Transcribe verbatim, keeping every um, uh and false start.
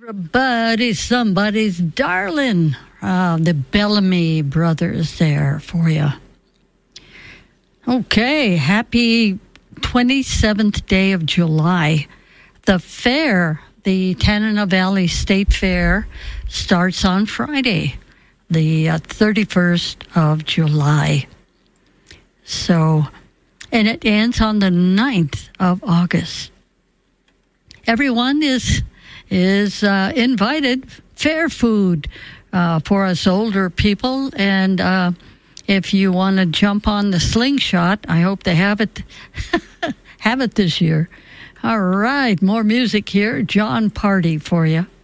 Everybody's somebody's darling. Uh, the Bellamy brothers there for you. Okay, happy twenty-seventh day of July. The fair, the Tanana Valley State Fair, starts on Friday, the uh, thirty-first of July. So, and it ends on the ninth of August. Everyone is is uh, invited. Fair food uh, for us older people, and uh, if you want to jump on the slingshot, I hope they have it have it this year. All right, more music here. John Party for you.